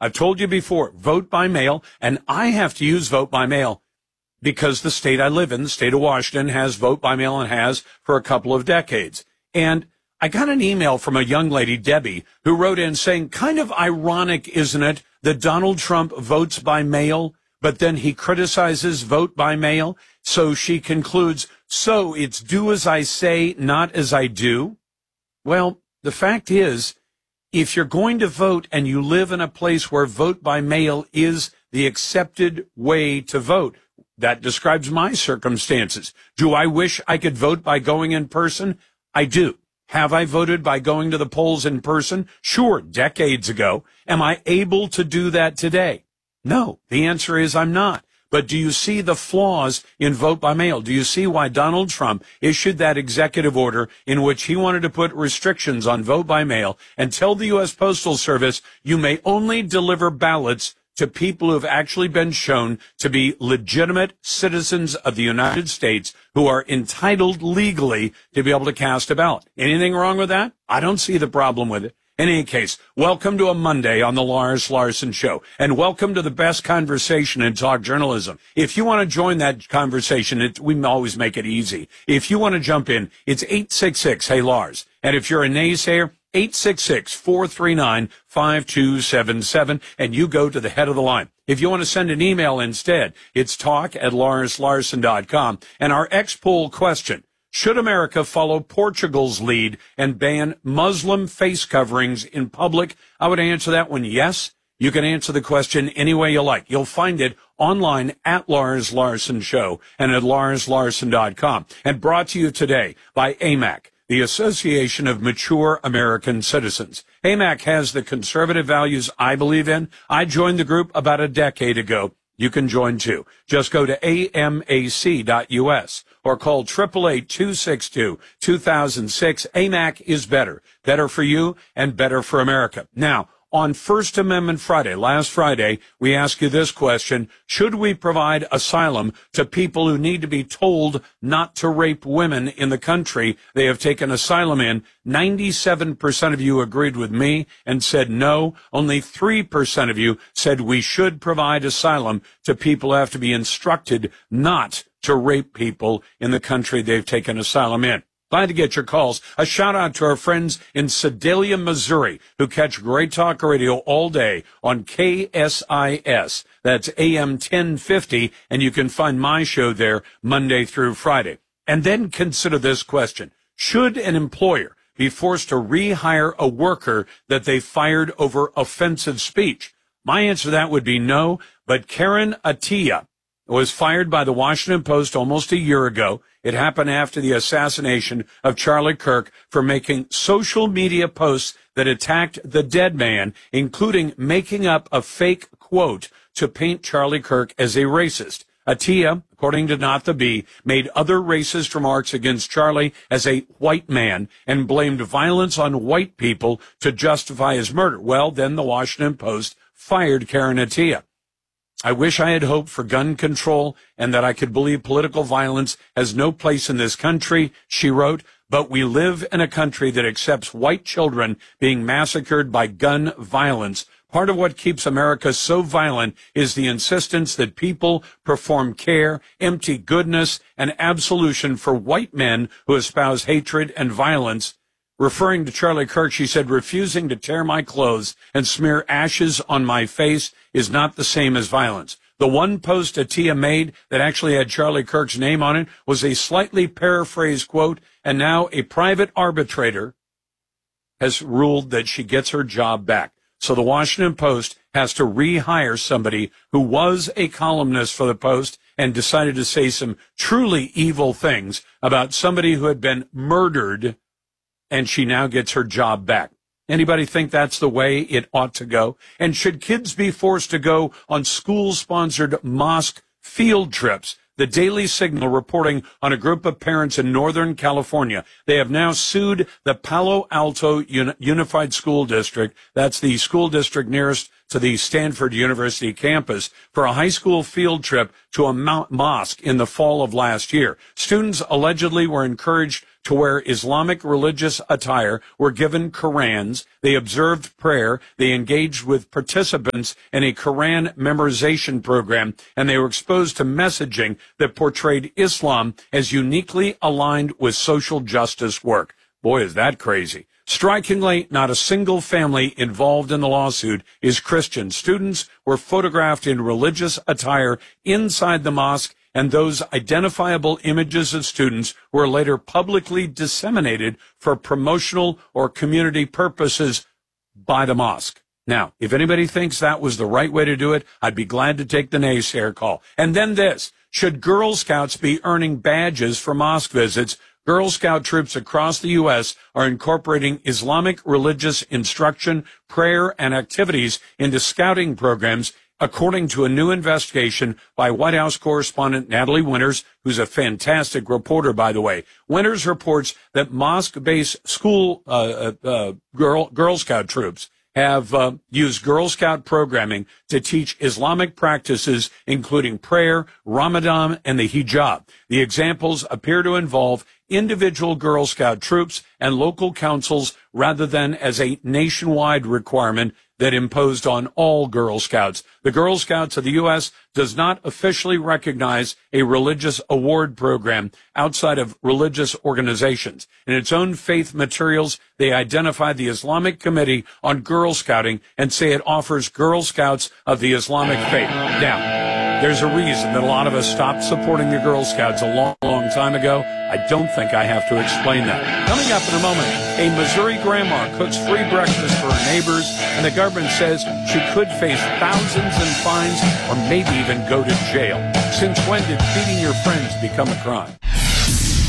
I've told you before, vote by mail, and I have to use vote by mail because the state I live in, the state of Washington, has vote by mail and has for a couple of decades. And I got an email from a young lady, Debbie, who wrote in saying, kind of ironic, isn't it, that Donald Trump votes by mail, but then he criticizes vote by mail? So she concludes, so it's do as I say, not as I do? Well, the fact is, if you're going to vote and you live in a place where vote by mail is the accepted way to vote, that describes my circumstances. Do I wish I could vote by going in person? I do. Have I voted by going to the polls in person? Sure, decades ago. Am I able to do that today? No. The answer is I'm not. But do you see the flaws in vote by mail? Do you see why Donald Trump issued that executive order in which he wanted to put restrictions on vote by mail and tell the U.S. Postal Service you may only deliver ballots to people who have actually been shown to be legitimate citizens of the United States who are entitled legally to be able to cast a ballot? Anything wrong with that? I don't see the problem with it. In any case, welcome to a Monday on the Lars Larson Show, and welcome to the best conversation in talk journalism. If you want to join that conversation, we always make it easy. If you want to jump in, it's 866-HEY-LARS. And if you're a naysayer, 866-439-5277, and you go to the head of the line. If you want to send an email instead, it's talk@larslarson.com. And our X-Poll question: should America follow Portugal's lead and ban Muslim face coverings in public? I would answer that one yes. You can answer the question any way you like. You'll find it online at Lars Larson Show and at larslarson.com. And brought to you today by AMAC, the Association of Mature American Citizens. AMAC has the conservative values I believe in. I joined the group about a decade ago. You can join too. Just go to amac.us or call 888-262-2006. AMAC is better. Better for you and better for America. Now, on First Amendment Friday, last Friday, we asked you this question: should we provide asylum to people who need to be told not to rape women in the country they have taken asylum in? 97% of you agreed with me and said no. Only 3% of you said we should provide asylum to people who have to be instructed not to rape people in the country they've taken asylum in. Glad to get your calls. A shout out to our friends in Sedalia, Missouri, who catch Great Talk Radio all day on KSIS. That's AM 1050, and you can find my show there Monday through Friday. And then consider this question: should an employer be forced to rehire a worker that they fired over offensive speech? My answer to that would be no, but Karen Attiah was fired by the Washington Post almost a year ago. It happened after the assassination of Charlie Kirk for making social media posts that attacked the dead man, including making up a fake quote to paint Charlie Kirk as a racist. Attiah, according to Not the Bee, made other racist remarks against Charlie as a white man and blamed violence on white people to justify his murder. Well, then the Washington Post fired Karen Attiah. I wish I had hope for gun control and that I could believe political violence has no place in this country, she wrote, but we live in a country that accepts white children being massacred by gun violence. Part of what keeps America so violent is the insistence that people perform care, empty goodness, and absolution for white men who espouse hatred and violence. Referring to Charlie Kirk, she said, refusing to tear my clothes and smear ashes on my face is not the same as violence. The one post Attiah made that actually had Charlie Kirk's name on it was a slightly paraphrased quote, and now a private arbitrator has ruled that she gets her job back. So the Washington Post has to rehire somebody who was a columnist for the Post and decided to say some truly evil things about somebody who had been murdered, and she now gets her job back. Anybody think that's the way it ought to go? And should kids be forced to go on school-sponsored mosque field trips? The Daily Signal reporting on a group of parents in Northern California. They have now sued the Palo Alto Unified School District, that's the school district nearest to the Stanford University campus, for a high school field trip to a mosque in the fall of last year. Students allegedly were encouraged to wear Islamic religious attire, were given Qurans, they observed prayer, they engaged with participants in a Quran memorization program, and they were exposed to messaging that portrayed Islam as uniquely aligned with social justice work. Boy, is that crazy. Strikingly, not a single family involved in the lawsuit is Christian. Students were photographed in religious attire inside the mosque, and those identifiable images of students were later publicly disseminated for promotional or community purposes by the mosque. Now, if anybody thinks that was the right way to do it, I'd be glad to take the naysayer call. And then this. Should Girl Scouts be earning badges for mosque visits? Girl Scout troops across the U.S. are incorporating Islamic religious instruction, prayer, and activities into scouting programs, according to a new investigation by White House correspondent Natalie Winters, who's a fantastic reporter, by the way. Winters reports that mosque-based school Girl Scout troops have used Girl Scout programming to teach Islamic practices, including prayer, Ramadan, and the hijab. The examples appear to involve individual Girl Scout troops and local councils rather than as a nationwide requirement that imposed on all Girl Scouts. The Girl Scouts of the U.S. does not officially recognize a religious award program outside of religious organizations. In its own faith materials, they identify the Islamic Committee on Girl Scouting and say it offers Girl Scouts of the Islamic faith. Now, there's a reason that a lot of us stopped supporting the Girl Scouts a long, long time ago. I don't think I have to explain that. Coming up in a moment, a Missouri grandma cooks free breakfast for her neighbors, and the government says she could face thousands in fines or maybe even go to jail. Since when did feeding your friends become a crime?